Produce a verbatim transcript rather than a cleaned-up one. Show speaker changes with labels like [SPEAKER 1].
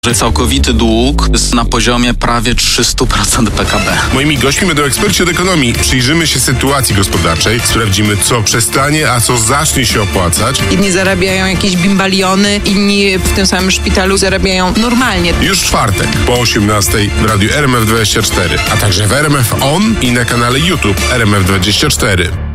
[SPEAKER 1] że całkowity dług jest na poziomie prawie trzysta procent P K B.
[SPEAKER 2] Moimi gośćmi będą eksperci od ekonomii. Przyjrzymy się sytuacji gospodarczej, sprawdzimy, co przestanie, a co zacznie się opłacać.
[SPEAKER 3] Inni zarabiają jakieś bimbaliony, inni w tym samym szpitalu zarabiają normalnie.
[SPEAKER 2] Już w czwartek po osiemnastej w radiu R M F dwadzieścia cztery, a także w R M F On i na kanale YouTube R M F dwadzieścia cztery.